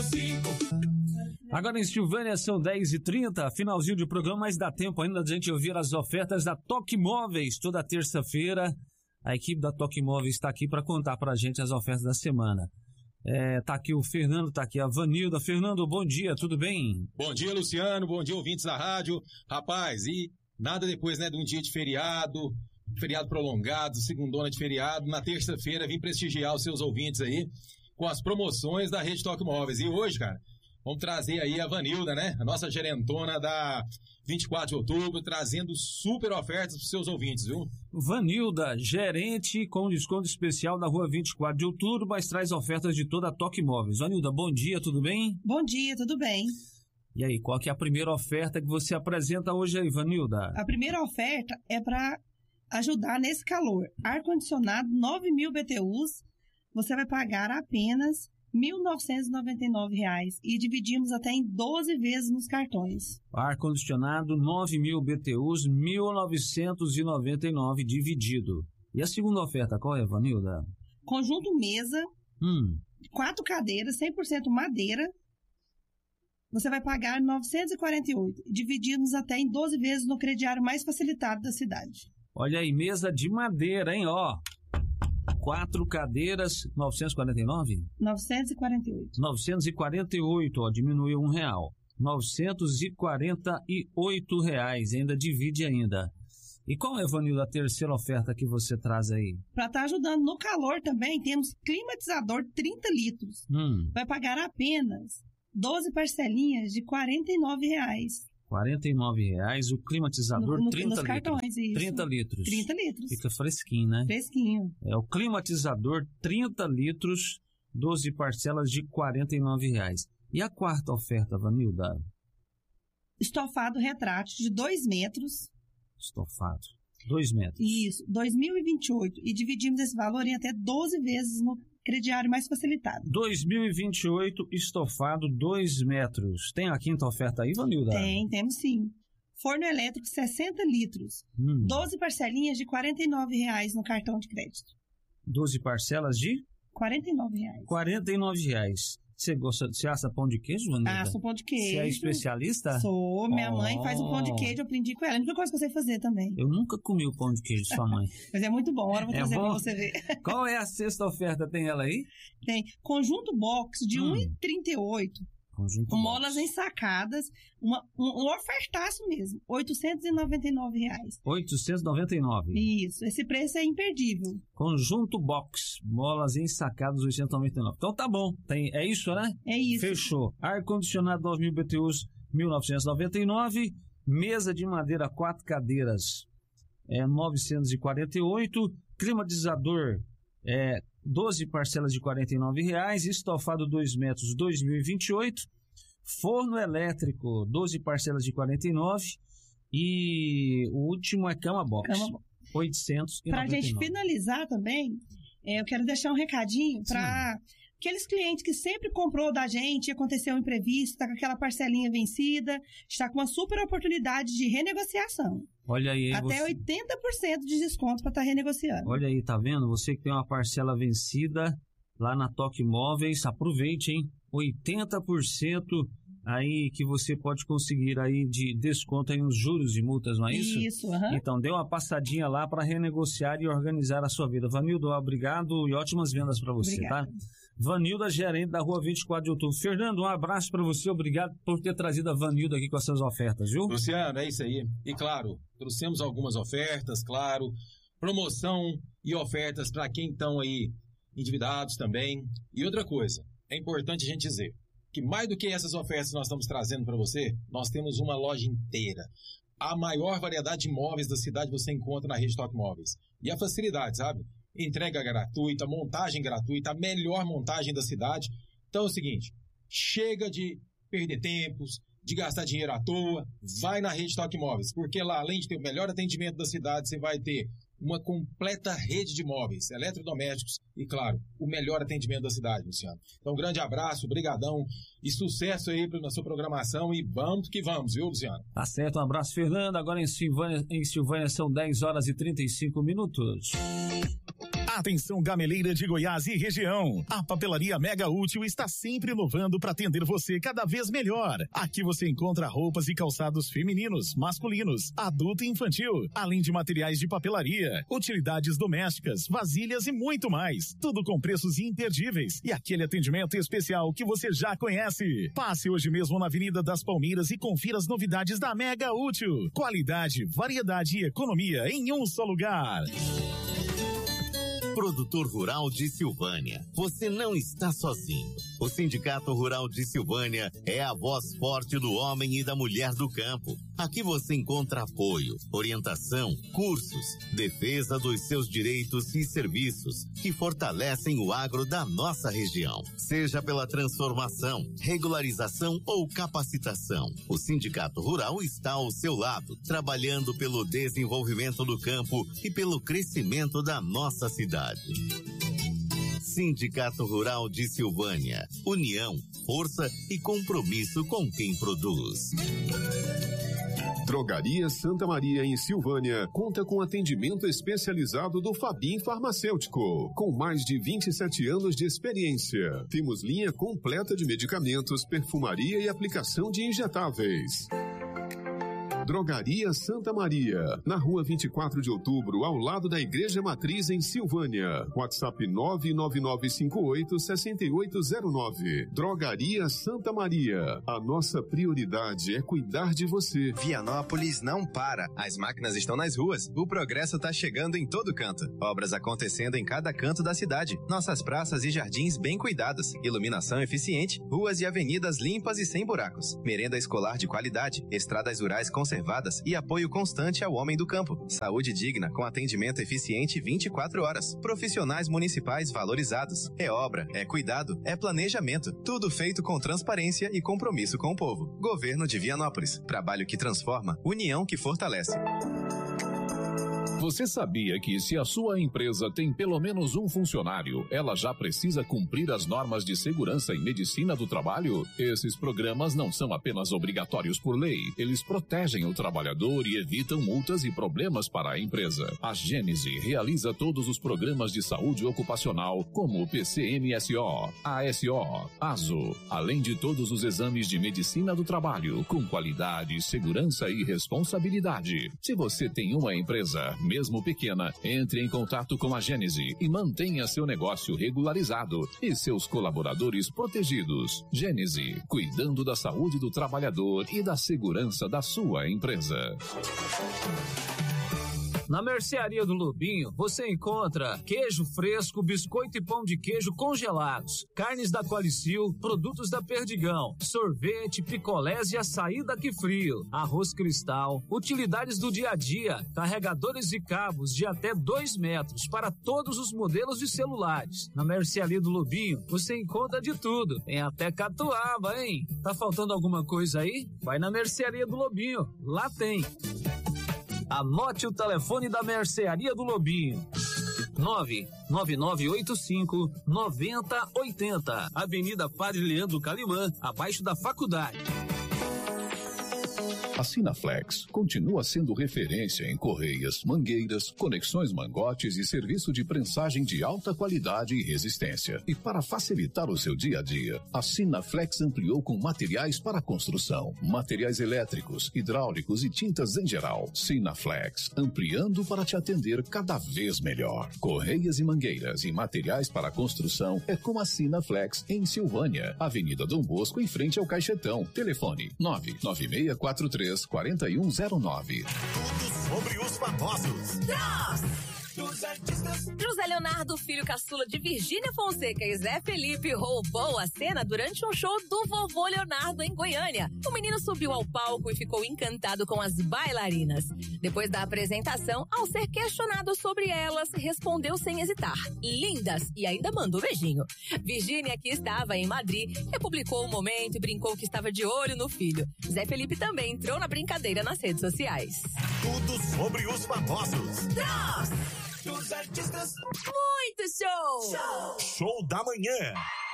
Agora em Silvânia são 10h30, finalzinho de programa, mas dá tempo ainda de a gente ouvir as ofertas da Toque Móveis. Toda terça-feira a equipe da Toque Móveis está aqui para contar para a gente as ofertas da semana. Tá aqui o Fernando, tá aqui a Vanilda. Fernando, bom dia, tudo bem? Bom dia, Luciano, bom dia, ouvintes da rádio. Rapaz, e nada depois, né, de um dia de feriado prolongado, segundona de feriado. Na terça-feira vim prestigiar os seus ouvintes aí com as promoções da Rede Toque Móveis. E hoje, cara, vamos trazer aí a Vanilda, né? A nossa gerentona da 24 de outubro, trazendo super ofertas para os seus ouvintes, viu? Vanilda, gerente com desconto especial da rua 24 de outubro, mas traz ofertas de toda a Toque Móveis. Vanilda, bom dia, tudo bem? Bom dia, tudo bem. E aí, qual que é a primeira oferta que você apresenta hoje aí, Vanilda? A primeira oferta é para ajudar nesse calor. Ar-condicionado, 9.000 BTUs, você vai pagar apenas R$ 1.999 e dividimos até em 12 vezes nos cartões. Ar-condicionado, 9.000 BTUs, R$ 1.999 dividido. E a segunda oferta, qual é, Vanilda? Conjunto mesa, 4 cadeiras, 100% madeira. Você vai pagar R$ 948, divididos até em 12 vezes no crediário mais facilitado da cidade. Olha aí, mesa de madeira, hein, ó. 4 cadeiras, 949? 948. 948, ó, diminuiu R$1. R$ 948, ainda divide ainda. E qual é, Vanilda, a terceira oferta que você traz aí? Para estar ajudando no calor também, temos climatizador 30 litros. Vai pagar apenas 12 parcelinhas de R$ 49. R$ 49, o climatizador 30 nos litros. Cartões, isso. 30 litros. 30 litros. Fica fresquinho, né? Fresquinho. É o climatizador 30 litros, 12 parcelas de R$ 49. E a quarta oferta, Vanilda? Estofado retrátil de 2 metros. Estofado, 2 metros. Isso, 2028. E dividimos esse valor em até 12 vezes no crediário mais facilitado. 2028, estofado, 2 metros. Tem a quinta oferta aí, Vanilda? Temos sim. Forno elétrico, 60 litros. 12 parcelinhas de R$ 49 no cartão de crédito. 12 parcelas de? R$ 49. R$ 49. Você assa pão de queijo, Vanilda? Asso pão de queijo. Você é especialista? Sou. Minha mãe faz o pão de queijo, eu aprendi com ela. É a única coisa que eu sei fazer também. Eu nunca comi o pão de queijo de sua mãe. Mas é muito bom, agora eu vou trazer pra você ver. Qual é a sexta oferta? Tem ela aí? Tem. Conjunto box de R$ 1,38. Conjunto molas ensacadas, um ofertaço mesmo, R$ 899. 899. Isso, esse preço é imperdível. Conjunto box, molas ensacadas, 899. Então tá bom, é isso, né? É isso. Fechou. Ar-condicionado 9.000 BTUs, 1.999. Mesa de madeira, 4 cadeiras, 948. Climatizador, 12 parcelas de R$ 49, estofado 2 metros, 2028, forno elétrico, 12 parcelas de 49, e o último é cama box, 899. Para a gente finalizar também, eu quero deixar um recadinho para aqueles clientes que sempre comprou da gente, aconteceu um imprevisto, está com aquela parcelinha vencida, está com uma super oportunidade de renegociação. Olha aí, até 80% de desconto para estar renegociando. Olha aí, tá vendo? Você que tem uma parcela vencida lá na Toque Móveis, aproveite, hein? 80% aí que você pode conseguir aí de desconto aí nos juros e multas, não é isso? Isso, Então, dê uma passadinha lá para renegociar e organizar a sua vida. Vanilda, obrigado e ótimas vendas para você, Obrigada. Tá? Vanilda, gerente da rua 24 de outubro. Fernando, um abraço para você, obrigado por ter trazido a Vanilda aqui com as suas ofertas, viu? Luciano, é isso aí. E claro, trouxemos algumas ofertas, claro, promoção e ofertas para quem estão aí endividados também. E outra coisa, é importante a gente dizer que mais do que essas ofertas que nós estamos trazendo para você, nós temos uma loja inteira. A maior variedade de móveis da cidade você encontra na Rede Toque Móveis. E a facilidade, sabe? Entrega gratuita, montagem gratuita, a melhor montagem da cidade. Então é o seguinte, chega de perder tempos, de gastar dinheiro à toa, vai na Rede Toque Móveis, porque lá, além de ter o melhor atendimento da cidade, você vai ter uma completa rede de móveis, eletrodomésticos e, claro, o melhor atendimento da cidade, Luciano. Então, um grande abraço, brigadão e sucesso aí na sua programação e vamos que vamos, viu, Luciano? Tá certo, um abraço, Fernando. Agora em Silvânia são 10 horas e 35 minutos. Atenção, gameleira de Goiás e região. A Papelaria Mega Útil está sempre inovando para atender você cada vez melhor. Aqui você encontra roupas e calçados femininos, masculinos, adulto e infantil, além de materiais de papelaria, utilidades domésticas, vasilhas e muito mais. Tudo com preços imperdíveis e aquele atendimento especial que você já conhece. Passe hoje mesmo na Avenida das Palmeiras e confira as novidades da Mega Útil. Qualidade, variedade e economia em um só lugar. Produtor Rural de Silvânia, você não está sozinho. O Sindicato Rural de Silvânia é a voz forte do homem e da mulher do campo. Aqui você encontra apoio, orientação, cursos, defesa dos seus direitos e serviços que fortalecem o agro da nossa região. Seja pela transformação, regularização ou capacitação, o Sindicato Rural está ao seu lado, trabalhando pelo desenvolvimento do campo e pelo crescimento da nossa cidade. Sindicato Rural de Silvânia. União, força e compromisso com quem produz. Drogaria Santa Maria em Silvânia conta com atendimento especializado do Fabim Farmacêutico, com mais de 27 anos de experiência. Temos linha completa de medicamentos, perfumaria e aplicação de injetáveis. Drogaria Santa Maria, na rua 24 de outubro, ao lado da Igreja Matriz em Silvânia. WhatsApp 99958-6809. Drogaria Santa Maria. A nossa prioridade é cuidar de você. Vianópolis não para. As máquinas estão nas ruas. O progresso está chegando em todo canto. Obras acontecendo em cada canto da cidade. Nossas praças e jardins bem cuidados. Iluminação eficiente. Ruas e avenidas limpas e sem buracos. Merenda escolar de qualidade. Estradas rurais conservadas e apoio constante ao homem do campo. Saúde digna com atendimento eficiente 24 horas. Profissionais municipais valorizados. É obra, é cuidado, é planejamento. Tudo feito com transparência e compromisso com o povo. Governo de Vianópolis. Trabalho que transforma, união que fortalece. Você sabia que se a sua empresa tem pelo menos um funcionário, ela já precisa cumprir as normas de segurança e medicina do trabalho? Esses programas não são apenas obrigatórios por lei, eles protegem o trabalhador e evitam multas e problemas para a empresa. A Gênese realiza todos os programas de saúde ocupacional, como o PCMSO, ASO, ASO, além de todos os exames de medicina do trabalho, com qualidade, segurança e responsabilidade. Se você tem uma empresa, mesmo pequena, entre em contato com a Gênese e mantenha seu negócio regularizado e seus colaboradores protegidos. Gênese, cuidando da saúde do trabalhador e da segurança da sua empresa. Na Mercearia do Lobinho, você encontra queijo fresco, biscoito e pão de queijo congelados, carnes da Qualicil, produtos da Perdigão, sorvete, picolés e açaí da Que Frio, arroz cristal, utilidades do dia a dia, carregadores e cabos de até 2 metros para todos os modelos de celulares. Na Mercearia do Lobinho, você encontra de tudo, tem até catuaba, hein? Tá faltando alguma coisa aí? Vai na Mercearia do Lobinho, lá tem. Anote o telefone da Mercearia do Lobinho. 99985-9080. Avenida Padre Leandro Calimã, abaixo da faculdade. A Sinaflex continua sendo referência em correias, mangueiras, conexões mangotes e serviço de prensagem de alta qualidade e resistência. E para facilitar o seu dia a dia, a Sinaflex ampliou com materiais para construção, materiais elétricos, hidráulicos e tintas em geral. Sinaflex, ampliando para te atender cada vez melhor. Correias e mangueiras e materiais para construção é com a Sinaflex em Silvânia, Avenida Dom Bosco, em frente ao Caixetão. Telefone 99643 4109. Tudo sobre os famosos. José Leonardo, filho caçula de Virgínia Fonseca e Zé Felipe, roubou a cena durante um show do vovô Leonardo em Goiânia. O menino subiu ao palco e ficou encantado com as bailarinas. Depois da apresentação, ao ser questionado sobre elas, respondeu sem hesitar: lindas, e ainda mandou beijinho. Virgínia, que estava em Madrid, republicou o momento e brincou que estava de olho no filho. Zé Felipe também entrou na brincadeira nas redes sociais. Tudo sobre os famosos. Dos artistas. Muito show! Show da manhã.